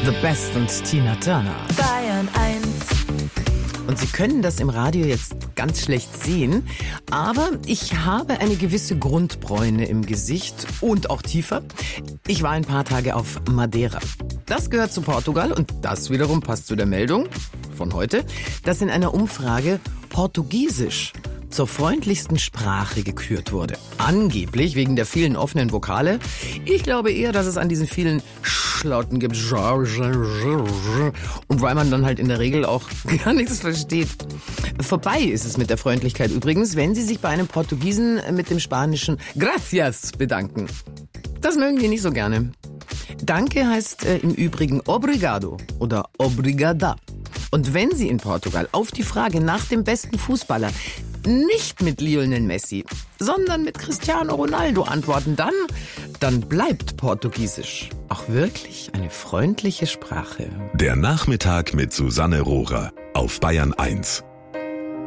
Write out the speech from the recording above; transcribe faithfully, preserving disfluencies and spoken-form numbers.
The Best und Tina Turner. Bayern eins. Und Sie können das im Radio jetzt ganz schlecht sehen, aber ich habe eine gewisse Grundbräune im Gesicht und auch tiefer. Ich war ein paar Tage auf Madeira. Das gehört zu Portugal und das wiederum passt zu der Meldung von heute, dass in einer Umfrage Portugiesisch zur freundlichsten Sprache gekürt wurde. Angeblich wegen der vielen offenen Vokale. Ich glaube eher, dass es an diesen vielen Schlauten gibt. Und weil man dann halt in der Regel auch gar nichts versteht. Vorbei ist es mit der Freundlichkeit übrigens, wenn Sie sich bei einem Portugiesen mit dem spanischen Gracias bedanken. Das mögen die nicht so gerne. Danke heißt äh, im Übrigen Obrigado oder Obrigada. Und wenn Sie in Portugal auf die Frage nach dem besten Fußballer nicht mit Lionel Messi, sondern mit Cristiano Ronaldo antworten, dann, dann bleibt Portugiesisch auch wirklich eine freundliche Sprache. Der Nachmittag mit Susanne Rohrer auf Bayern eins.